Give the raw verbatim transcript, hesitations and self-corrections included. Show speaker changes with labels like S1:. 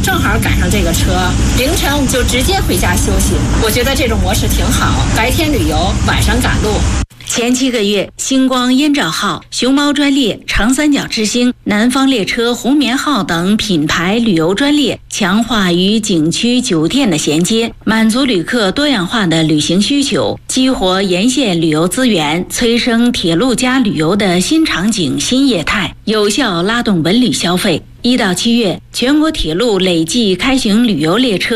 S1: 正好赶上这个车，凌晨我们就直接回家休息。我觉得这种模式挺好，白天旅游，晚上赶路。
S2: 前七个月，星光燕赵号、熊猫专列、长三角之星、南方列车红棉号等品牌旅游专列强化与景区酒店的衔接，满足旅客多样化的旅行需求，激活沿线旅游资源，催生铁路加旅游的新场景新业态，有效拉动文旅消费。一到七月，全国铁路累计开行旅游列车